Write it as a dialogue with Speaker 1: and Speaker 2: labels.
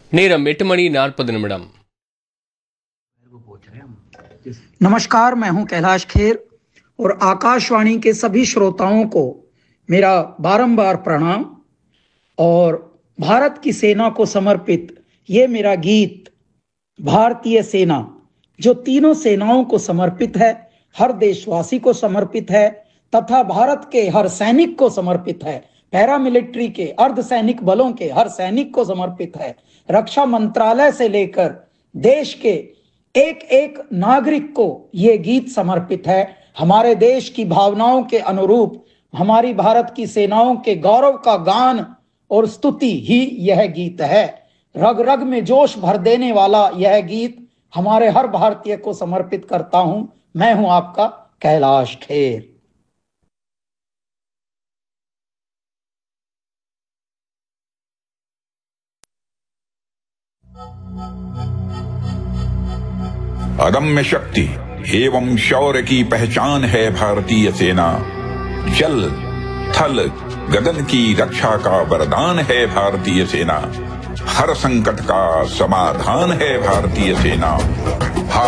Speaker 1: நேரம் 8:40
Speaker 2: नमस्कार, मैं हूं कैलाश खेर और आकाशवाणी के सभी श्रोताओं को मेरा बारंबार प्रणाम। और भारत की सेना को समर्पित ये मेरा गीत भारतीय सेना, जो तीनों सेनाओं को समर्पित है, हर देशवासी को समर्पित है तथा भारत के हर सैनिक को समर्पित है, पैरामिलिट्री के अर्धसैनिक बलों के हर सैनिक को समर्पित है, रक्षा मंत्रालय से लेकर देश के एक एक नागरिक को ये गीत समर्पित है। हमारे देश की भावनाओं के अनुरूप हमारी भारत की सेनाओं के गौरव का गान और स्तुति ही यह गीत है। रग रग में जोश भर देने वाला यह गीत हमारे हर भारतीय को समर्पित करता हूं। मैं हूं आपका कैलाश खेर।
Speaker 3: अदम्य शक्ति एवं शौर्य की पहचान है भारतीय सेना। जल थल गगन की रक्षा का वरदान है भारतीय सेना। हर संकट का समाधान है भारतीय सेना।